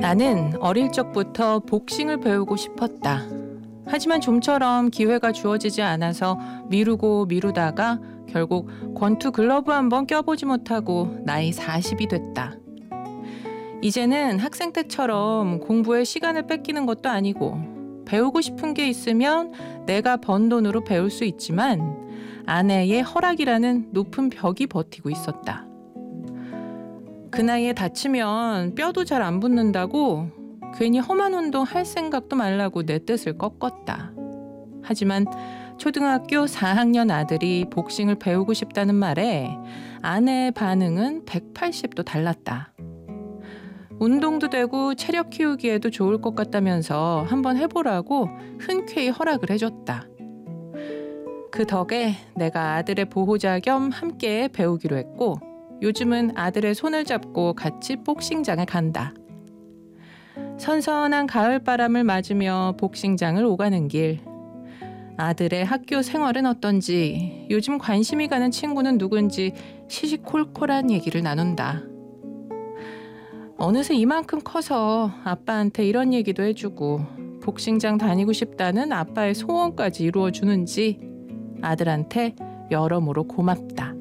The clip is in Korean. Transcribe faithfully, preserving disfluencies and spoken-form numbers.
나는 어릴 적부터 복싱을 배우고 싶었다. 하지만 좀처럼 기회가 주어지지 않아서 미루고 미루다가 결국 권투 글러브 한번 껴보지 못하고 나이 사십이 됐다. 이제는 학생 때처럼 공부에 시간을 뺏기는 것도 아니고 배우고 싶은 게 있으면 내가 번 돈으로 배울 수 있지만 아내의 허락이라는 높은 벽이 버티고 있었다. 그 나이에 다치면 뼈도 잘 안 붙는다고 괜히 험한 운동 할 생각도 말라고 내 뜻을 꺾었다. 하지만 초등학교 사 학년 아들이 복싱을 배우고 싶다는 말에 아내의 반응은 백팔십 도 달랐다. 운동도 되고 체력 키우기에도 좋을 것 같다면서 한번 해보라고 흔쾌히 허락을 해줬다. 그 덕에 내가 아들의 보호자 겸 함께 배우기로 했고 요즘은 아들의 손을 잡고 같이 복싱장에 간다. 선선한 가을바람을 맞으며 복싱장을 오가는 길. 아들의 학교 생활은 어떤지, 요즘 관심이 가는 친구는 누군지 시시콜콜한 얘기를 나눈다. 어느새 이만큼 커서 아빠한테 이런 얘기도 해주고 복싱장 다니고 싶다는 아빠의 소원까지 이루어주는지 아들한테 여러모로 고맙다.